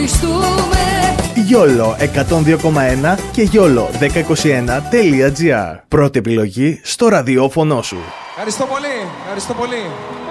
ευχαριστούμε. YOLO 102,1 και YOLO1021.gr. Πρώτη επιλογή στο ραδιόφωνο σου. Ευχαριστώ πολύ, ευχαριστώ πολύ.